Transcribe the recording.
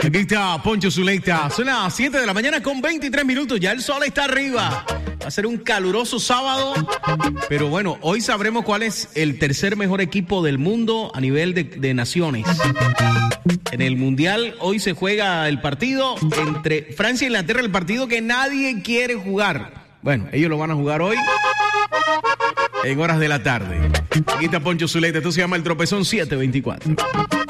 Aquí está Poncho Zuleta. Son las 7 de la mañana con 23 minutos. Ya el sol está arriba. Va a ser un caluroso sábado. Pero bueno, hoy sabremos cuál es el tercer mejor equipo del mundo a nivel de naciones. En el Mundial hoy se juega el partido entre Francia e Inglaterra, el partido que nadie quiere jugar. Bueno, ellos lo van a jugar hoy en horas de la tarde. Aquí está Poncho Zuleta. Esto se llama El Tropezón 724.